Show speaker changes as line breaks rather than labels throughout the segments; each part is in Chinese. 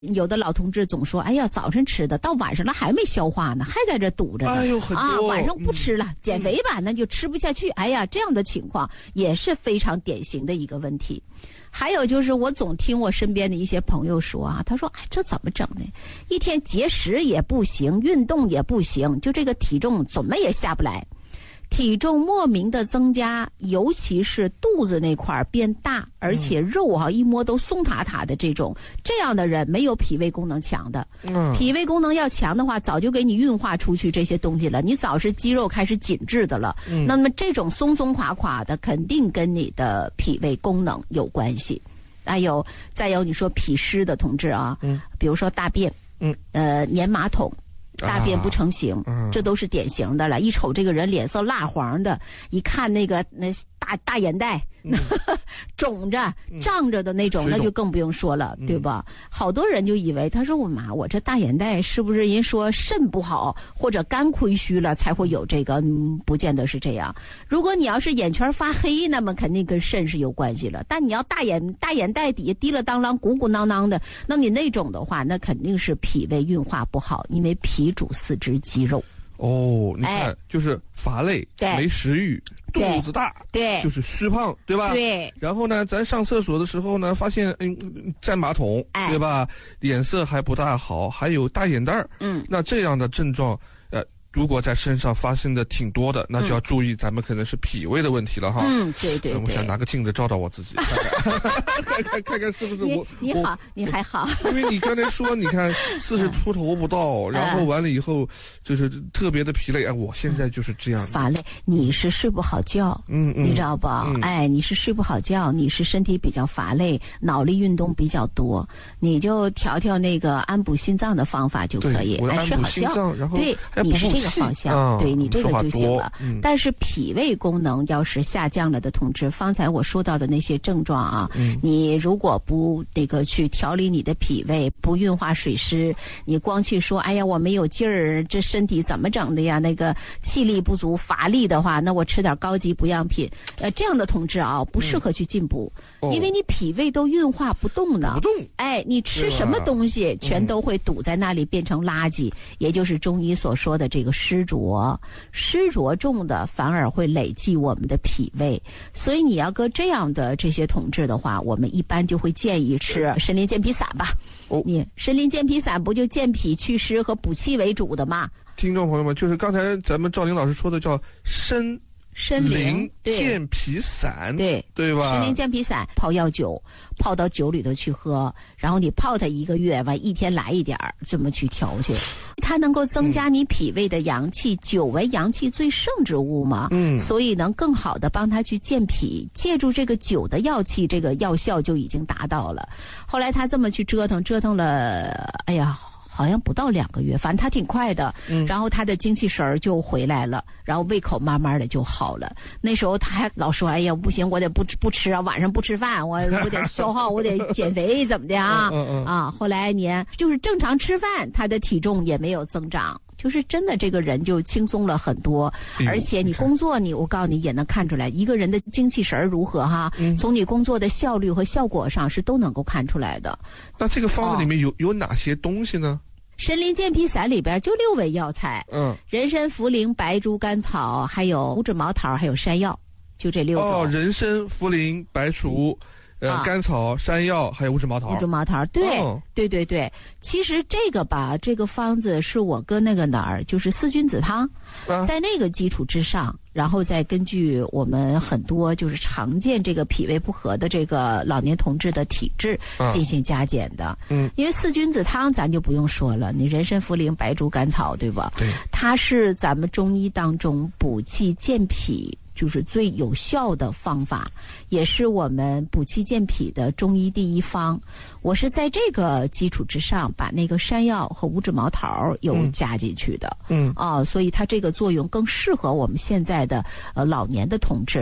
有的老同志总说，哎呀，早晨吃的到晚上了还没消化呢，还在这堵着呢。
哎呦，很多
啊，晚上不吃了，减肥吧，那就吃不下去。哎呀，这样的情况也是非常典型的一个问题。还有就是我总听我身边的一些朋友说啊，他说，哎，这怎么整呢？一天节食也不行，运动也不行，就这个体重怎么也下不来。体重莫名的增加，尤其是肚子那块变大，而且肉一摸都松塌塌的这样的人没有脾胃功能强的。脾胃功能要强的话，早就给你运化出去这些东西了，你早是肌肉开始紧致的了。那么这种松松垮垮的，肯定跟你的脾胃功能有关系。再有你说脾湿的同志啊，比如说大便，粘马桶。大便不成形，这都是典型的了。一瞅这个人脸色蜡黄的，一看那大眼袋，肿着胀着的那种，那就更不用说了，对吧？好多人就以为，他说我这大眼袋是不是人说肾不好或者肝亏虚了才会有这个？不见得是这样。如果你要是眼圈发黑，那么肯定跟肾是有关系了。但你要大眼袋底下滴了当啷鼓鼓囊囊的，那你那种的话，那肯定是脾胃运化不好，因为脾主四肢肌肉。
哦，你看，就是乏累，没食欲，肚子大，
对，
就是虚胖，对吧？
对。
然后呢，咱上厕所的时候呢，发现占马桶，对吧？脸色还不大好，还有大眼袋儿。那这样的症状，如果在身上发生的挺多的，那就要注意，咱们可能是脾胃的问题了哈。对。我想拿个镜子照照我自己，看看是不是我。
你好，你还好。
因为你刚才说，你看40出头不到，然后完了以后就是特别的疲累。我现在就是这样。
乏累，你是睡不好觉，你知道吧？你是睡不好觉，你是身体比较乏累，脑力运动比较多，你就调那个安补心脏的方法就可以。睡好觉，
然后
对，你是这个方向，对你这个就行了。但是脾胃功能要是下降了的同志，方才我说到的那些症状啊，你如果不去调理你的脾胃，不运化水湿，你光去说，哎呀，我没有劲儿，这身体怎么整的呀？那个气力不足、乏力的话，那我吃点高级补养品，这样的同志啊，不适合去进补，因为你脾胃都运化不动呢。你吃什么东西全都会堵在那里，变成垃圾，也就是中医所说的这个湿浊重的反而会累积我们的脾胃，所以你要搁这样的这些同志的话，我们一般就会建议吃参苓健脾散吧。你参苓健脾散不就健脾祛湿和补气为主的吗？
听众朋友们，就是刚才咱们赵玲老师说的叫参苓健脾散，对吧？
参苓健脾散泡药酒，泡到酒里头去喝，然后你泡它1个月，完一天来一点儿，这么去调去，它能够增加你脾胃的阳气。酒为阳气最盛之物嘛，所以能更好的帮它去健脾，借助这个酒的药气，这个药效就已经达到了。后来他这么去折腾了，哎呀，好像不到2个月，反正他挺快的，然后他的精气神儿就回来了，然后胃口慢慢的就好了。那时候他还老说，哎呀，不行，我得不吃啊，晚上不吃饭，我得消耗，我得减肥，怎么的啊？后来你就是正常吃饭，他的体重也没有增长。就是真的，这个人就轻松了很多，而且你工作我告诉你也能看出来，一个人的精气神如何哈，从你工作的效率和效果上是都能够看出来的。
那这个方子里面有哪些东西呢？
参苓健脾散里边就6味药材，人参、茯苓、白术、甘草，还有五指毛桃，还有山药，就这6种。
人参、茯苓、白术。甘草、山药还有五指毛桃。对。其实这个方子是我跟那个就是4君子汤，在那个基础之上，然后再根据我们很多就是常见这个脾胃不和的这个老年同志的体质进行加减的。因为4君子汤咱就不用说了，你人参、茯苓、白术、甘草，对吧？对，它是咱们中医当中补气健脾就是最有效的方法，也是我们补气健脾的中医第一方。我是在这个基础之上，把那个山药和五指毛桃又加进去的。所以它这个作用更适合我们现在的老年的同志。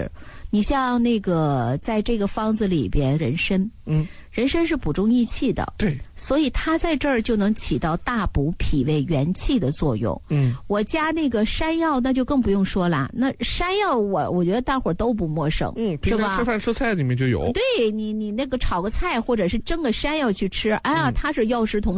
你像那个在这个方子里边，人参，人参是补中益气的，
对，
所以它在这儿就能起到大补脾胃元气的作用。我加那个山药，那就更不用说了。那山药我觉得大伙儿都不陌生，
平常吃饭吃菜里面就有。
对你那个炒个菜或者是蒸个山药去吃，哎呀，它是药食同